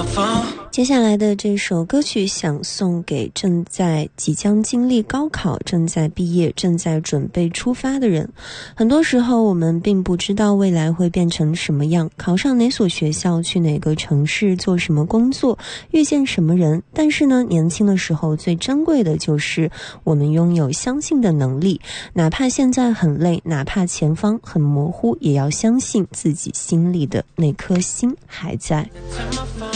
接下来的这首歌曲想送给即将经历高考、正在毕业、正在准备出发的人。很多时候我们并不知道未来会变成什么样，考上哪所学校，去哪个城市，做什么工作，遇见什么人。但是呢，年轻的时候最珍贵的就是我们拥有相信的能力，哪怕现在很累，哪怕前方很模糊，也要相信自己心里的那颗心还在。